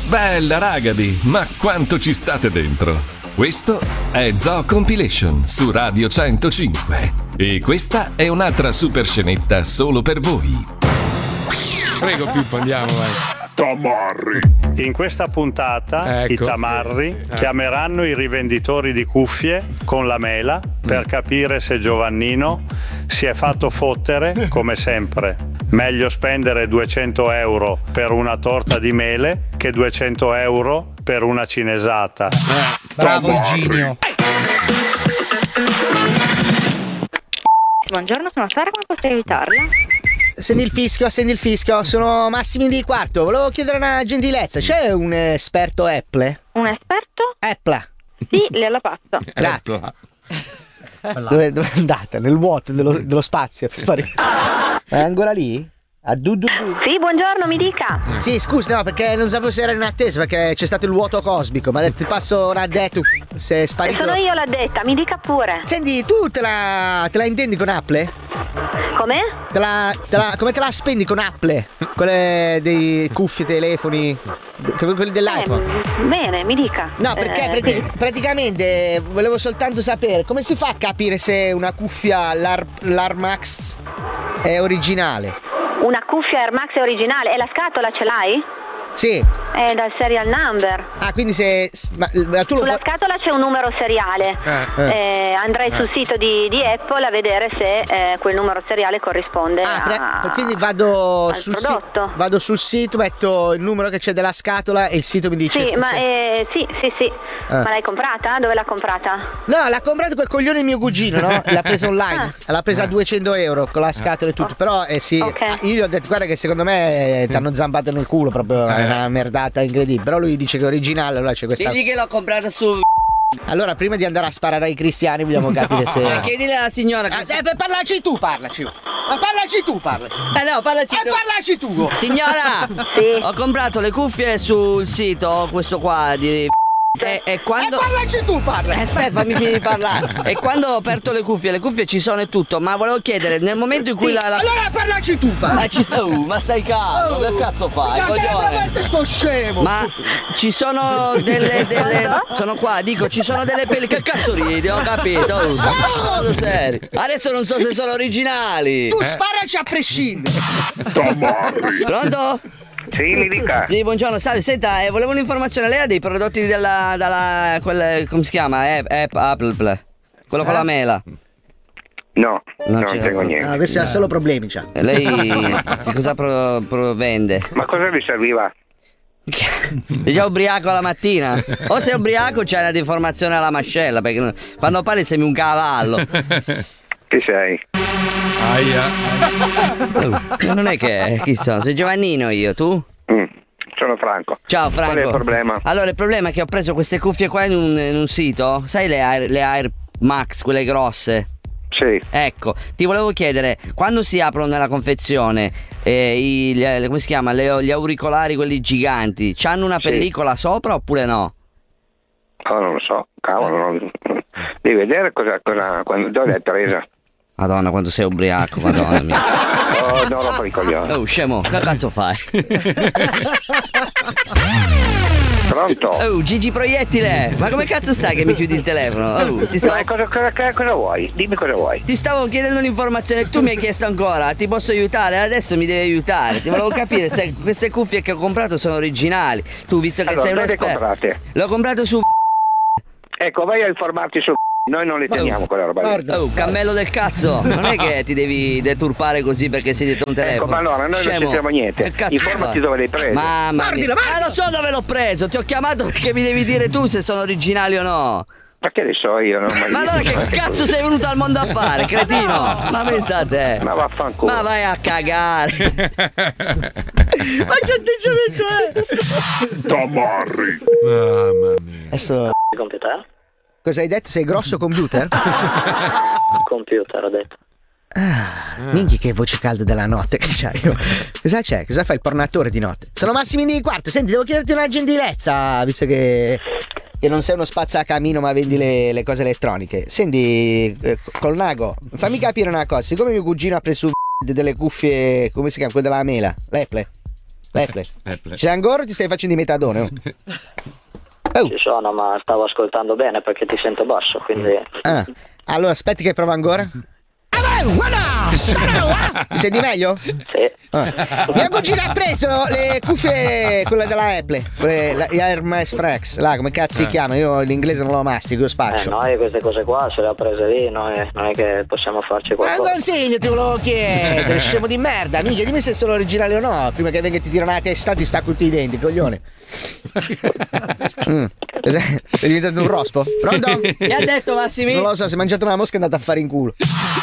Bella ragazzi, ma quanto ci state dentro? Questo è Zoo Compilation su Radio 105 e questa è un'altra super scenetta solo per voi. Prego Pippo, andiamo, vai. Tamarri. In questa puntata i tamarri chiameranno i rivenditori di cuffie con la mela per capire se Giovannino si è fatto fottere come sempre. Meglio spendere 200 euro per una torta di mele che 200 euro per una cinesata. Bravo Iginio. Buongiorno, sono Sara, come posso aiutarla? Senti il fischio, sono Massimi di Quarto. Volevo chiedere una gentilezza, c'è un esperto Apple? Un esperto? Apple. Sì, gliela passo. Grazie. Dove è andata? Nel vuoto dello spazio. È ancora lì? Sì, buongiorno, mi dica. Sì, scusi, no, perché non sapevo se era in attesa, perché c'è stato il vuoto cosmico. Ma ti passo ora detto se è sparito. Sono io l'addetta, mi dica pure. Senti, tu te la intendi con Apple? Come? Come te la spendi con Apple? Quelle dei cuffie, telefoni, quelli dell'iPhone. Bene, mi dica. No, perché praticamente volevo soltanto sapere come si fa a capire se una cuffia l'Armax è originale. Una cuffia Air Max è originale e la scatola ce l'hai? Sì. È dal serial number. Ah, quindi se tu Sulla scatola c'è un numero seriale. Andrei sul sito di Apple a vedere se quel numero seriale corrisponde quindi vado al sul prodotto. Vado sul sito, metto il numero che c'è della scatola e il sito mi dice. Sì, sì. Ma l'hai comprata? Dove l'ha comprata? No, l'ha comprato quel coglione mio cugino, no? L'ha presa online. L'ha presa a 200 euro con la scatola e tutto. Però io gli ho detto, guarda che secondo me ti hanno zampato nel culo proprio. È una merdata incredibile. Però lui dice che è originale, allora c'è questa. Digli che l'ho comprata su. Allora, prima di andare a sparare ai cristiani, vogliamo capire se. Chiedile alla signora che. Parlaci tu. Ma parlaci tu. Parlaci tu. Signora! Sì. Ho comprato le cuffie sul sito, questo qua di. E quando. Parlaci tu, Aspetta, fammi finire di parlare. E quando ho aperto le cuffie ci sono e tutto. Ma volevo chiedere, nel momento in cui Allora parlaci tu, ma stai calmo, che cazzo fai, coglione? Sto scemo. Ma ci sono delle. Sono qua, dico, ci sono delle pelle. Che cazzo ridi? Ho capito. Sono serio. Adesso non so se sono originali. Tu sparaci a prescindere. Pronto? Sì, mi dica. Sì, buongiorno, salve, senta, volevo un'informazione. Lei ha dei prodotti dalla come si chiama? Apple, quello con la mela. No, non tengo niente. Ah, questi sono solo problemi, già. Lei che cosa vende? Ma cosa vi serviva? Sei già ubriaco la mattina? O sei ubriaco o c'hai una deformazione alla mascella, perché quando parli sembri un cavallo. Chi sei? Non è che chi sono? Sei Giovannino io, tu? Sono Franco. Ciao Franco. Qual è il problema? Allora il problema è che ho preso queste cuffie qua in un sito. Sai le Air Max, quelle grosse? Sì. Ecco, ti volevo chiedere, quando si aprono nella confezione come si chiama? Gli auricolari, quelli giganti, c'hanno una pellicola sopra oppure no? Oh, non lo so, cavolo, devi vedere dove l'hai presa. Madonna, quando sei ubriaco, madonna mia. Oh, non lo fai i coglioni. Oh, scemo, che cazzo fai? Pronto? Oh, Gigi Proiettile, ma come cazzo stai che mi chiudi il telefono? Oh, cosa vuoi? Dimmi cosa vuoi. Ti stavo chiedendo un'informazione, tu mi hai chiesto ancora, ti posso aiutare? Adesso mi devi aiutare. Ti volevo capire se queste cuffie che ho comprato sono originali. Tu, visto che sei un esperto. Dove le comprate? L'ho comprato su. Ecco, vai a informarti su. Noi non le teniamo quella roba lì. Oh, cammello del cazzo, non è che ti devi deturpare così perché sei dietro un telefono. Ecco, ma allora noi non c'entriamo niente. Informati dove l'hai preso. Mamma mia. Ma lo so dove l'ho preso, ti ho chiamato perché mi devi dire tu se sono originali o no. Ma che ne so io, non Ma allora che cazzo sei venuto al mondo a fare, cretino? Ma pensa a te. Ma vaffanculo. Ma vai a cagare. Ma che atteggiamento è? Tamarri. Mamma mia. Adesso. Computer? Cosa hai detto? Sei grosso computer? Computer, ho detto. Minchia che voce calda della notte che c'hai. Cosa c'è? Cosa fai il pornatore di notte? Sono Massimini di Quarto. Senti, devo chiederti una gentilezza, visto che non sei uno spazzacamino ma vendi le cose elettroniche. Senti, col Nago, fammi capire una cosa. Siccome mio cugino ha preso delle cuffie, come si chiama? Quelle della mela, l'Apple. Ci sei ancora o ti stai facendo i metadone? Ci sono, ma stavo ascoltando bene perché ti sento basso, quindi... Allora aspetti che provo ancora. Mi senti meglio? Sì. Mia cugina ha preso le cuffie, quelle della Apple, gli Hermes Frex, là come cazzo si chiama? Io l'inglese non lo mastico, io spaccio. Noi queste cose qua se le ha prese lì, noi non è che possiamo farci qualcosa. Ma un consiglio ti volevo chiedere, scemo di merda, mica dimmi se sono originali o no, prima che venga e ti tirano la testa ti stacco tutti i denti, coglione. Sei diventato un rospo? Pronto? Che ha detto Massimi? Non lo so, se mangiato una mosca è andata a fare in culo.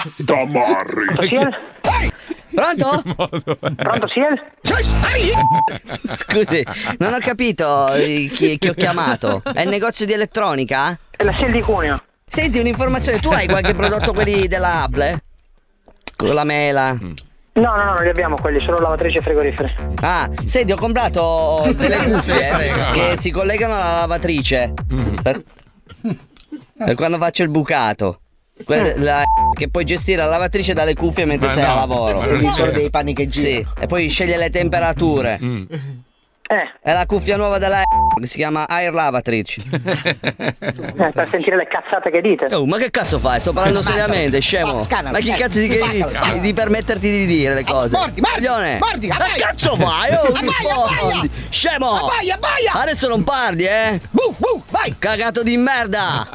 Pronto? Pronto, Siel? Scusi, non ho capito chi ho chiamato. È il negozio di elettronica? È la Siel di Cuneo. Senti, un'informazione, tu hai qualche prodotto quelli della Apple? Con la mela? No, non li abbiamo quelli, solo lavatrici e frigoriferi. Ah, senti, ho comprato delle cuffie che si collegano alla lavatrice per quando faccio il bucato. Che puoi gestire la lavatrice dalle cuffie mentre sei a lavoro. Quindi sono dei panni che girano. Sì, e poi sceglie le temperature. È la cuffia nuova della che si chiama Air Lavatrice. Per sentire le cazzate che dite. Oh, ma che cazzo fai? Sto parlando seriamente, scemo. Ma chi cazzo di permetterti di dire le cose? Mordi! Ma cazzo fai? Rispondi! Scemo! Abbaia! Adesso non parli, Vai! Cagato di merda!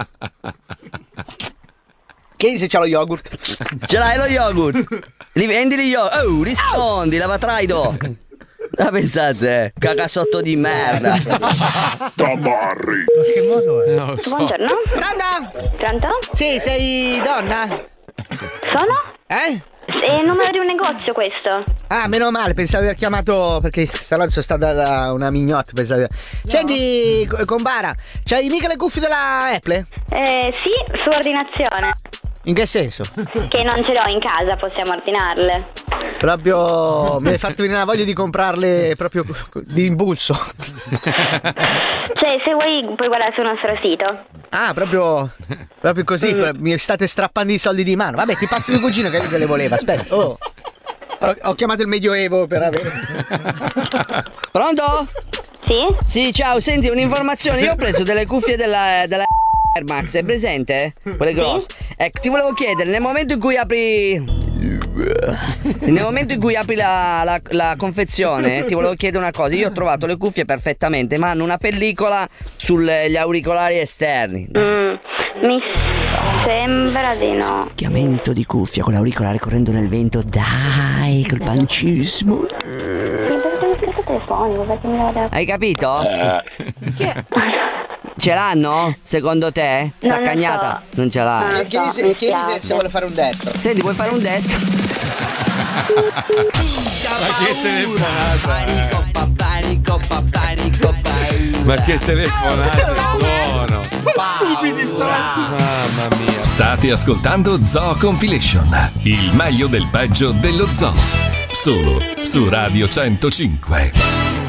Chiedi se c'ha lo yogurt. Ce l'hai lo yogurt? Vendi lo yogurt. Oh, rispondi, lavatraido. Ma pensate, cagasotto di merda. Tamarri. Che modo è? No, so. Buongiorno. Pronto? Sì, sei donna? Sono? È il numero di un negozio questo. Ah, meno male, pensavo di aver chiamato perché stanotte sono stata da una mignotta, pensavo. Senti, Combara, c'hai mica le cuffie della Apple? Sì, su ordinazione. In che senso? Che non ce l'ho in casa, possiamo ordinarle. Proprio mi hai fatto venire la voglia di comprarle proprio di impulso. Cioè, se vuoi puoi guardare sul nostro sito. Ah, proprio così, mi state strappando i soldi di mano. Vabbè, ti passi mio cugino che le voleva. Aspetta, ho chiamato il Medioevo per avere. Pronto? Sì? Sì, ciao, senti un'informazione. Io ho preso delle cuffie della Air Max, è presente? Quelle grosse. Ecco, ti volevo chiedere, nel momento in cui apri la confezione, ti volevo chiedere una cosa. Io ho trovato le cuffie perfettamente, ma hanno una pellicola sugli auricolari esterni. Mi sembra di no. Chiamento di cuffia con l'auricolare correndo nel vento. Dai, col pancismo. Hai capito? Ce l'hanno? Secondo te? Saccagnata? Non ce l'ha. Chiedi se vuole fare un destro. Senti, vuoi fare un destro? Ma che telefonata! Panico. Ma che telefonate sono! Stupidi stronzi! Mamma mia! State ascoltando Zoo Compilation, il meglio del peggio dello zoo. Solo su Radio 105.